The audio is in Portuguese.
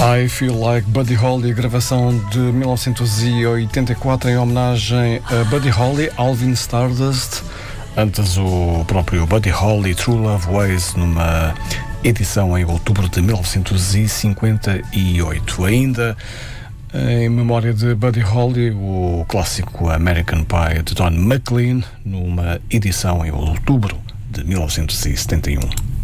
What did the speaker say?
I Feel Like Buddy Holly, gravação de 1984 em homenagem a Buddy Holly, Alvin Stardust. Antes o próprio Buddy Holly, True Love Ways, numa edição em outubro de 1958. Ainda em memória de Buddy Holly, o clássico American Pie de Don McLean, numa edição em outubro de 1971.